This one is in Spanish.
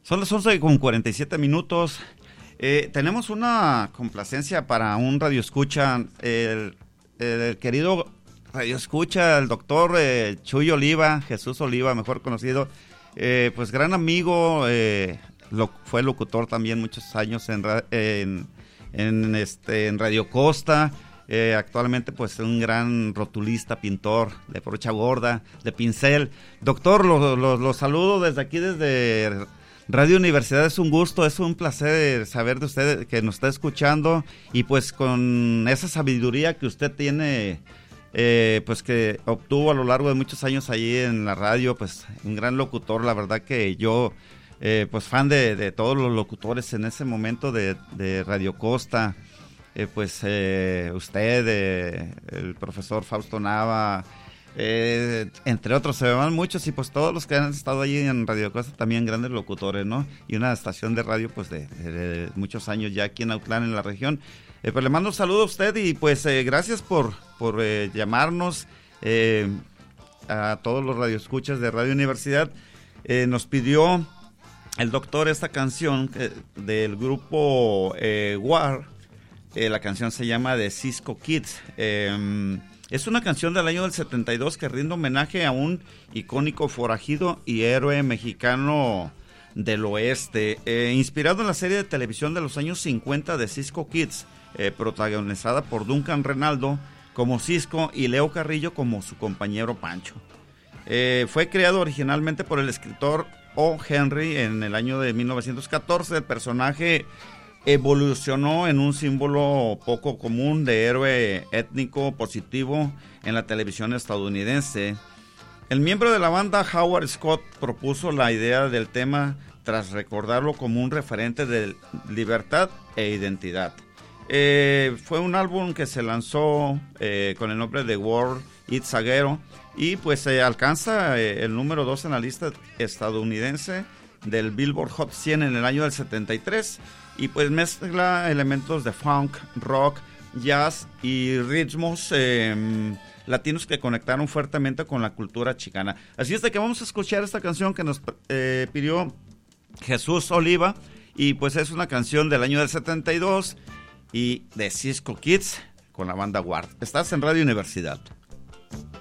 Son las 11:47. Tenemos una complacencia para un radioescucha, el querido radioescucha, el doctor Chuy Oliva, Jesús Oliva, mejor conocido, pues gran amigo, fue locutor también muchos años en Radio Costa. Actualmente pues un gran rotulista, pintor de brocha gorda, de pincel. Doctor, lo saludo desde aquí, desde Radio Universidad. Es un gusto, es un placer saber de usted que nos está escuchando, y pues con esa sabiduría que usted tiene, pues que obtuvo a lo largo de muchos años allí en la radio, pues un gran locutor. La verdad que yo, pues fan de todos los locutores en ese momento de Radio Costa. Usted, el profesor Fausto Nava, entre otros, se me van muchos, y pues todos los que han estado allí en Radio Costa, también grandes locutores, ¿no? Y una estación de radio pues de muchos años ya aquí en Autlán, en la región. Pues le mando un saludo a usted, y pues gracias por llamarnos, a todos los radioescuchas de Radio Universidad. Nos pidió el doctor esta canción del grupo War. La canción se llama The Cisco Kids. Es una canción del año del 72 que rinde homenaje a un icónico forajido y héroe mexicano del oeste, inspirado en la serie de televisión de los años 50 de Cisco Kids, protagonizada por Duncan Renaldo como Cisco y Leo Carrillo como su compañero Pancho. Fue creado originalmente por el escritor O. Henry en el año de 1914. El personaje evolucionó en un símbolo poco común de héroe étnico positivo en la televisión estadounidense. El miembro de la banda, Howard Scott, propuso la idea del tema tras recordarlo como un referente de libertad e identidad. Fue un álbum que se lanzó con el nombre de World It's Zaguero, y pues alcanza el número 2 en la lista estadounidense del Billboard Hot 100 en el año del 73, y pues mezcla elementos de funk, rock, jazz y ritmos latinos que conectaron fuertemente con la cultura chicana. Así es de que vamos a escuchar esta canción que nos pidió Jesús Oliva, y pues es una canción del año del 72 y de Cisco Kids con la banda Ward. Estás en Radio Universidad.